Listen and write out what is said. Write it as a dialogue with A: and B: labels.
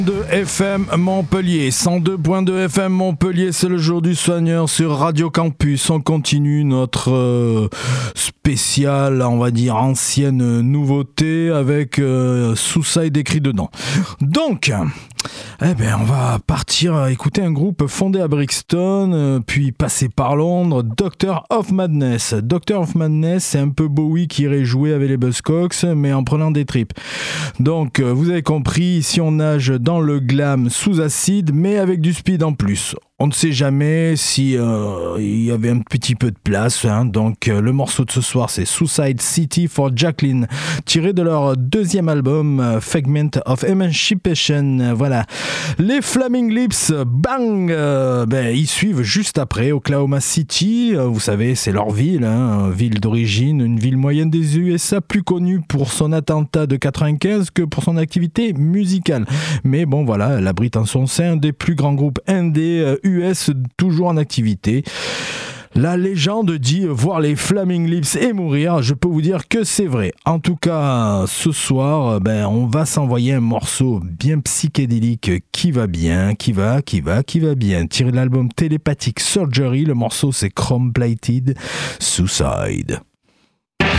A: de FM Montpellier, 102.2 FM Montpellier, c'est le jour du soigneur sur Radio Campus. On continue notre spécial, on va dire ancienne nouveauté avec Suicide écrit dedans. Donc, on va partir écouter un groupe fondé à Brixton, puis passé par Londres, Doctor of Madness. Doctor of Madness, c'est un peu Bowie qui irait jouer avec les Buzzcocks, mais en prenant des tripes. Donc, vous avez compris, ici on nage dans le glam sous acide, mais avec du speed en plus. On ne sait jamais si il y avait un petit peu de place. Donc, le morceau de ce soir, c'est Suicide City for Jacqueline, tiré de leur deuxième album, Fragment of Emancipation. Voilà. Les Flaming Lips, bang ils suivent juste après, Oklahoma City. Vous savez, c'est leur ville, ville d'origine, une ville moyenne des USA, plus connue pour son attentat de 95 que pour son activité musicale. Mais bon, voilà, elle abrite en son sein des plus grands groupes indés US toujours en activité. La légende dit voir les Flaming Lips et mourir. Je peux vous dire que c'est vrai. En tout cas, ce soir, on va s'envoyer un morceau bien psychédélique qui va bien, qui va bien. Tiré de l'album Telepathic Surgery, le morceau c'est Chrome Plated Suicide.